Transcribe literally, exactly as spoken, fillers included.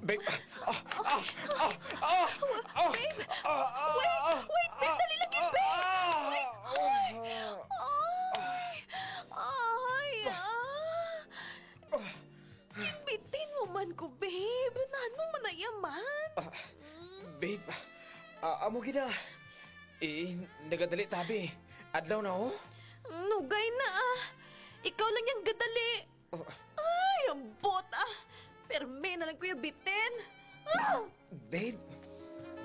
Babe! Ah! Ah! Ah! Ah! Ah! Babe! Ah! Ah! Wait! Ah! Wait, babe! Dali lang yun, babe! Ah! Wait! Ay! Ay! Ay! Ah! Kimbitin mo man ko, babe. Unahan mo man na yaman. Ah, babe, ah, amo gina. Eh, nagadali tabi. Adlaw na oh. Nugay na ah. Ikaw lang yung gadali. Ay, ang bot ah. Perme na lang kuya bitin. Ah! Babe,